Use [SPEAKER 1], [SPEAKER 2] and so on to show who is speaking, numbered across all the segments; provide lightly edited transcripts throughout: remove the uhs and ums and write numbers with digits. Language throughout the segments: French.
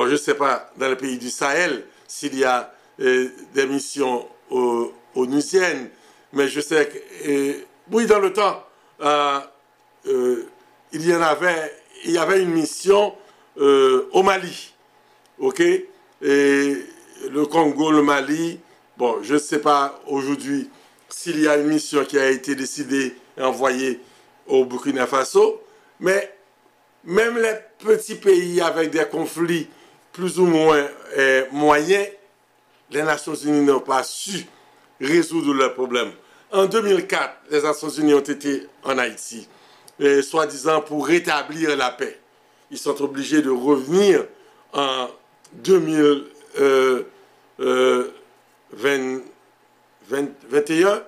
[SPEAKER 1] je ne sais pas, dans les pays du Sahel, s'il y a des missions onusiennes, mais je sais que, oui, dans le temps, il y avait une mission au Mali, ok? Et le Congo, le Mali, bon, je ne sais pas aujourd'hui s'il y a une mission qui a été décidée et envoyée au Burkina Faso, mais même les petits pays avec des conflits plus ou moins moyens, les Nations Unies n'ont pas su résoudre leurs problèmes. En 2004, les Nations Unies ont été en Haïti, soi-disant pour rétablir la paix. Ils sont obligés de revenir en 2021.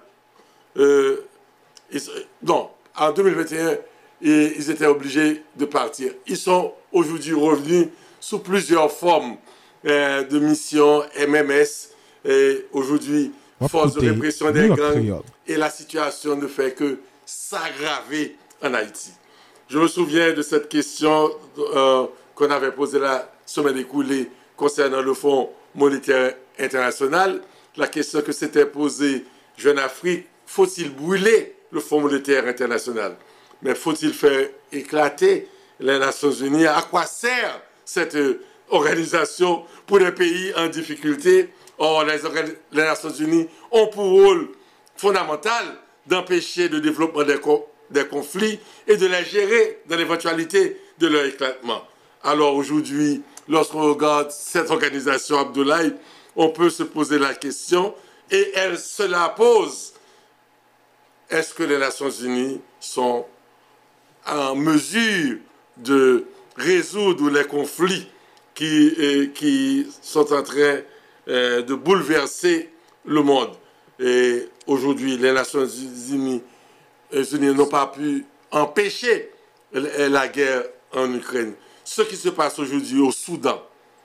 [SPEAKER 1] Non, en 2021, ils étaient obligés de partir. Ils sont aujourd'hui revenus sous plusieurs formes de missions MMS. Aujourd'hui, force de répression des gangs. Et la situation ne fait que s'aggraver en Haïti. Je me souviens de cette question qu'on avait posée la semaine écoulée concernant le Fonds monétaire international. La question que s'était posée Jeune Afrique, faut-il brûler le Fonds monétaire international? Mais faut-il faire éclater les Nations Unies? À quoi sert cette organisation pour les pays en difficulté? Or, les Nations Unies ont pour rôle fondamental d'empêcher le développement des conflits et de les gérer dans l'éventualité de leur éclatement. Alors aujourd'hui, lorsqu'on regarde cette organisation Abdoulaye, on peut se poser la question, et elle se la pose: est-ce que les Nations Unies sont en mesure de résoudre les conflits qui sont en train de bouleverser le monde? Et aujourd'hui, les Nations Unies n'ont pas pu empêcher la guerre en Ukraine. Ce qui se passe aujourd'hui au Soudan,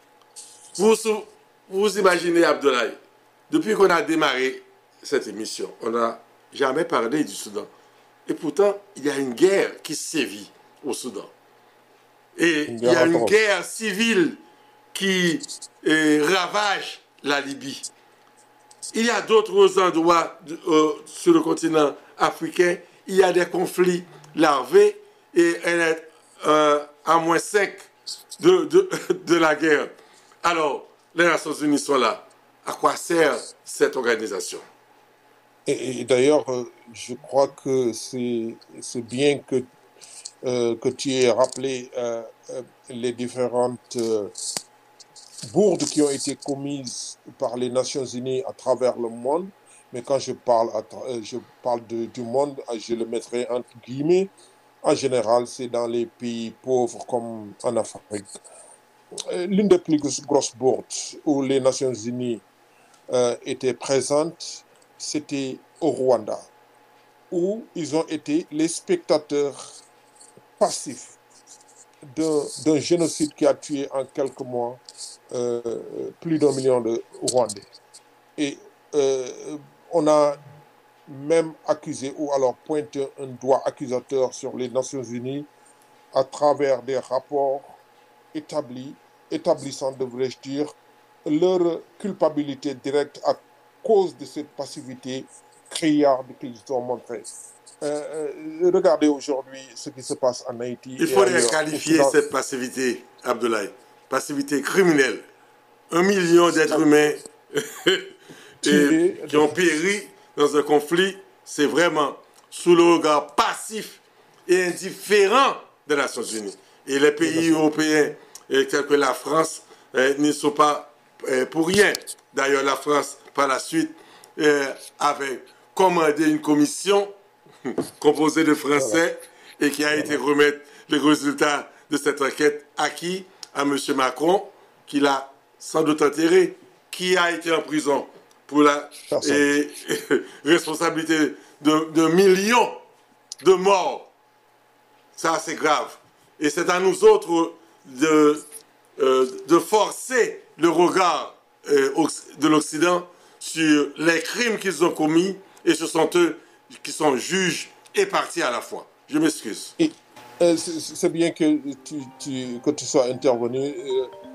[SPEAKER 1] vous imaginez, Abdoulaye, depuis qu'on a démarré cette émission, on n'a jamais parlé du Soudan. Et pourtant, il y a une guerre qui sévit au Soudan. Et il y a une guerre civile qui ravage la Libye. Il y a d'autres endroits sur le continent africain, il y a des conflits larvés et elle est à -5 de la guerre. Alors, les Nations Unies sont là. À quoi sert cette organisation?
[SPEAKER 2] Et d'ailleurs, je crois que c'est bien que tu aies rappelé les différentes bourdes qui ont été commises par les Nations Unies à travers le monde. Mais quand je parle du monde, je le mettrai entre guillemets. En général, c'est dans les pays pauvres comme en Afrique. L'une des plus grosses bourdes où les Nations Unies étaient présentes, c'était au Rwanda, où ils ont été les spectateurs passifs d'un génocide qui a tué en quelques mois plus d'1 million de Rwandais. Et on a même accusé ou alors pointé un doigt accusateur sur les Nations Unies à travers des rapports établissant, devrais-je dire, leur culpabilité directe à cause de cette passivité criarde qu'ils ont montrée. Regardez aujourd'hui ce qui se passe en Haïti.
[SPEAKER 1] Il faudrait qualifier cette passivité, Abdoulaye, passivité criminelle. 1 million d'êtres humains qui ont péri dans un conflit, c'est vraiment sous le regard passif et indifférent des Nations Unies. Et les pays européens, tels que la France, ne sont pas pour rien. D'ailleurs, la France, par la suite, avait commandé une commission composée de Français et qui a été remettre les résultats de cette enquête à qui? À M. Macron, qui l'a sans doute enterré, qui a été en prison pour la responsabilité de millions de morts. Ça, c'est grave. Et c'est à nous autres de forcer le regard de l'Occident sur les crimes qu'ils ont commis, et ce sont eux qui sont juges et partis à la fois. Je m'excuse.
[SPEAKER 2] C'est bien que tu sois intervenu.